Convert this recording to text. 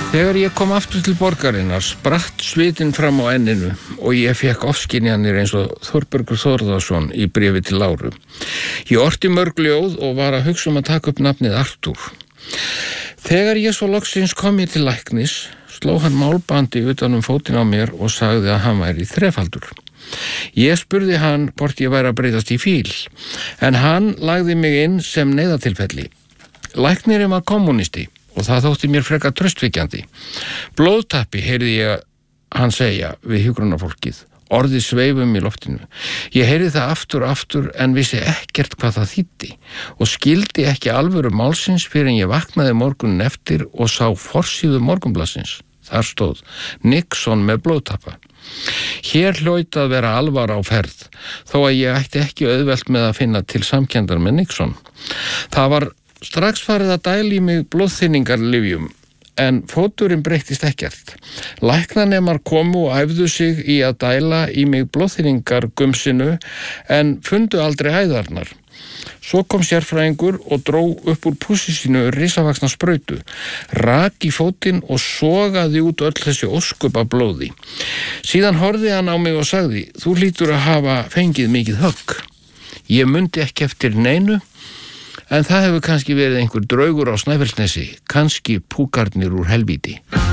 Þegar ég kom aftur til borgarinnar spratt svitinn fram á enninu og ég fekk ofskynjanir eins og Þórbergur Þórðarson í bréfi til Láru. Ég orti mörg ljóð og var að hugsa að taka upp nafnið Artúr. Þegar ég svo loksins kom ég til læknis, sló hann málbandi utan fótinn á mér og sagði að hann væri þrefaldur. Ég spurði hann hvort ég væri að breytast í fíl, en hann lagði mig inn sem neyðartilfelli. Læknirinn var kommunisti og það þótti mér frekar traustvekjandi. Blóðtappi heyrði ég hann segja við hjúkrunarfólkið. Orðið sveifum í loftinu. Ég heyrði það aftur en vissi ekkert hvað það þýddi og skildi ekki alvöru málsins fyrir en ég vaknaði morgunin eftir og sá forsíðu Morgunblaðsins. Þar stóð Nixon með blóðtappa. Hér hlaut að vera alvar á ferð, þó að ég ætti ekki auðvelt með að finna til samkenndar með Nixon. Það var strax farið að dæla í mig blóðþynningarlyfjum, en fóturinn breyttist ekkert. Læknanemar komu og æfðu sig í að dæla í mig blóðþynningargumsinu, en fundu aldrei æðarnar. Svo kom sérfræðingur og dró upp úr pússi sínu risavaxna sprautu, rak í fótinn og sogaði út öll þessi óskup af blóði. Síðan horfði hann á mig og sagði, þú hlýtur að hafa fengið mikið högg. Ég mundi ekki eftir neinu, en það hefur kannski verið einhver draugur á Snæfellsnesi, kannski púkarnir úr helvíti.